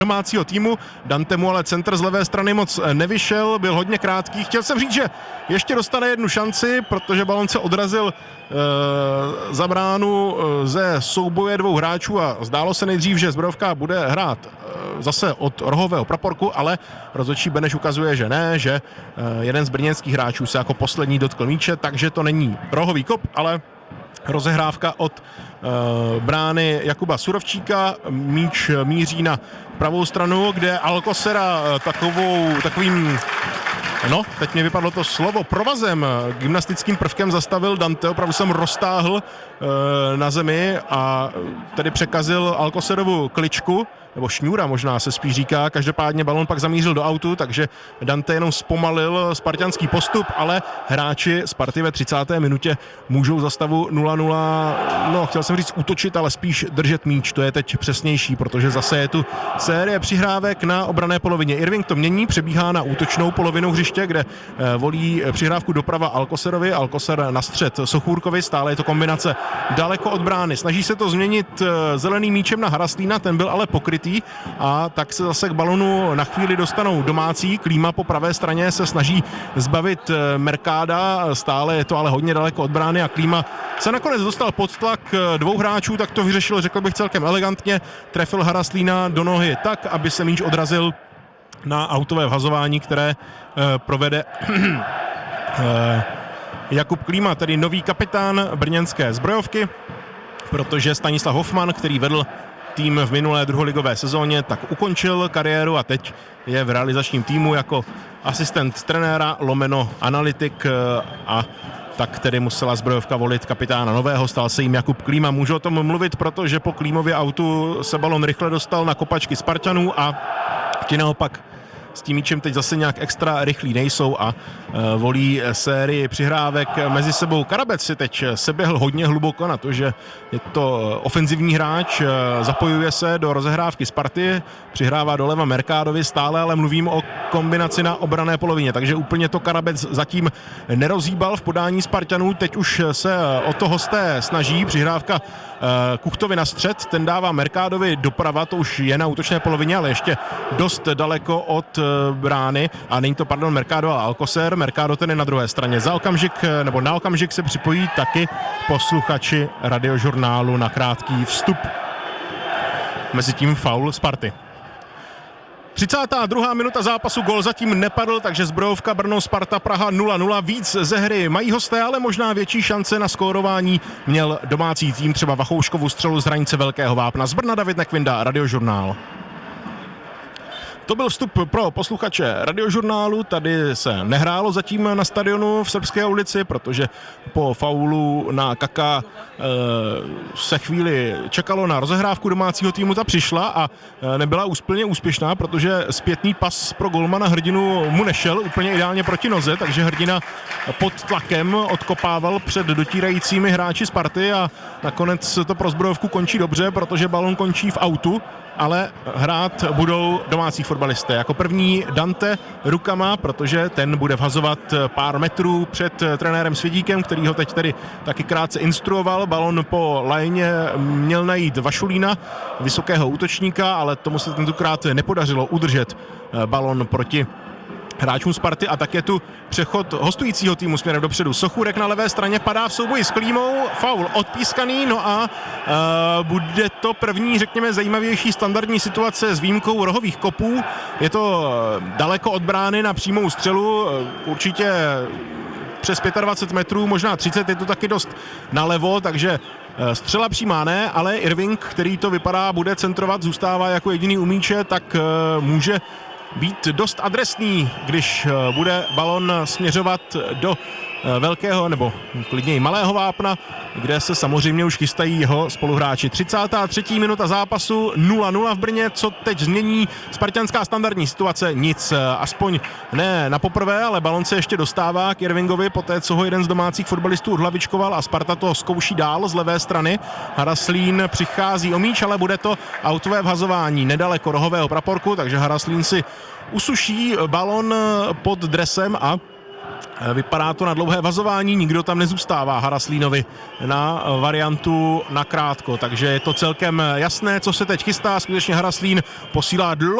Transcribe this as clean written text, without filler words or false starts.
domácího týmu. Dante mu ale centr z levé strany moc nevyšel, byl hodně krátký. Chtěl jsem říct, že ještě dostane jednu šanci, protože balon se odrazil za bránu ze souboje dvou hráčů a zdálo se nejdřív, že Zbrojovka bude hrát zase od rohového praporku, ale rozhodčí Beneš ukazuje, že ne, že jeden z brněnských hráčů se jako poslední dotkl míče, takže to není rohový kop, ale rozehrávka od brány Jakuba Surovčíka. Míč míří na pravou stranu, kde Alcosera takovým, no, teď mi vypadlo to slovo, provazem, gymnastickým prvkem zastavil Dante, opravdu jsem roztáhl na zemi a tedy překazil Alcoserovu kličku, nebo šňůra možná se spíš říká, každopádně balon pak zamířil do autu, takže Dante jenom zpomalil spartanský postup, ale hráči Sparty ve 30. minutě můžou za stavu 0-0, no chtěl jsem říct útočit, ale spíš držet míč, to je teď přesnější, protože zase je tu série přihrávek na obranné polovině. Irving to mění, přebíhá na útočnou polovinu hřiště, kde volí přihrávku doprava Alcoserovi, Alcoser na střed Sochůrkovi, stále je to kombinace daleko od brány. Snaží se to změnit zeleným míčem na Haraslína, ten byl ale pokrytý a tak se zase k balonu na chvíli dostanou domácí. Klíma po pravé straně se snaží zbavit Mercada, stále je to ale hodně daleko od brány a Klíma se nakonec dostal pod tlak dvou hráčů, tak to vyřešil, řekl bych, celkem elegantně. Trefil Haraslína do nohy tak, aby se míč odrazil na autové vhazování, které provede Jakub Klíma, tedy nový kapitán brněnské Zbrojovky, protože Stanislav Hofman, který vedl tým v minulé druholigové sezóně, tak ukončil kariéru a teď je v realizačním týmu jako asistent trenéra lomeno analytik a tak tedy musela Zbrojovka volit kapitána nového, stal se jim Jakub Klíma. Můžu o tom mluvit, protože po Klímově autu se balon rychle dostal na kopačky Spartanů a ti naopak s tím míčem teď zase nějak extra rychlí nejsou a volí sérii přihrávek mezi sebou. Karabec si teď seběhl hodně hluboko na to, že je to ofenzivní hráč, zapojuje se do rozehrávky Sparty, přihrává doleva Mercadovi, stále ale mluvím o kombinaci na obranné polovině, takže úplně to Karabec zatím nerozhýbal v podání Spartanů, teď už se o to hosté snaží, přihrávka Kuchtovi na střed, ten dává Mercadovi doprava, to už je na útočné polovině, ale ještě dost daleko od brány a není to, Mercado, ale Alcoser. Mercado ten je na druhé straně. Na okamžik se připojí taky posluchači Radiožurnálu na krátký vstup. Mezitím faul Sparty. 32. minuta zápasu, gól zatím nepadl, takže Zbrojovka Brno Sparta Praha 0-0. Víc ze hry mají hosté, ale možná větší šance na skórování měl domácí tým, třeba Vachouškovu střelu z hranice Velkého Vápna. Z Brna David Nekvinda, Radiožurnál. To byl vstup pro posluchače Radiožurnálu, tady se nehrálo zatím na stadionu v Srbské ulici, protože po faulu na Kaká se chvíli čekalo na rozehrávku domácího týmu, ta přišla a nebyla úplně úspěšná, protože zpětný pas pro golmana Hrdinu mu nešel úplně ideálně proti noze, takže Hrdina pod tlakem odkopával před dotírajícími hráči Sparty a nakonec to pro Zbrojovku končí dobře, protože balon končí v autu, ale hrát budou domácí fotbalisté. Jako první Dante rukama, protože ten bude vhazovat pár metrů před trenérem Svědíkem, který ho teď tedy taky krátce instruoval. Balon po lajně měl najít Vašulína, vysokého útočníka, ale tomu se tentokrát nepodařilo udržet balon proti hráčům Sparty a tak je tu přechod hostujícího týmu směrem dopředu. Sochůrek na levé straně padá v souboji s Klímou, faul odpískaný, no a bude to první, řekněme, zajímavější standardní situace s výjimkou rohových kopů. Je to daleko od brány na přímou střelu, určitě přes 25 metrů, možná 30, je to taky dost nalevo, takže střela přímá ne, ale Irving, který to vypadá, bude centrovat, zůstává jako jediný umíče, tak může být dost adresný, když bude balon směřovat do velkého nebo klidněji malého Vápna, kde se samozřejmě už chystají jeho spoluhráči. 33. minuta zápasu, 0-0 v Brně, co teď změní spartanská standardní situace? Nic, aspoň ne na poprvé, ale balon se ještě dostává k Irvingovi, poté co ho jeden z domácích fotbalistů odhlavičkoval a Sparta to zkouší dál z levé strany. Haraslín přichází o míč, ale bude to autové vhazování nedaleko rohového praporku, takže Haraslín si usuší balon pod dresem a Vypadá to na dlouhé vazování, nikdo tam nezůstává Haraslínovi na variantu na krátko, takže je to celkem jasné, co se teď chystá. Skutečně Haraslín posílá